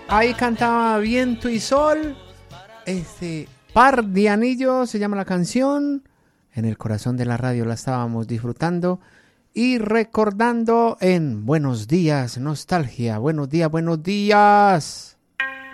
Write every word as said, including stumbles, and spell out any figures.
Ahí cantaba Viento y Sol. Este, Par de Anillos se llama la canción. En el corazón de la radio la estábamos disfrutando y recordando en Buenos Días, Nostalgia. Buenos días, buenos días.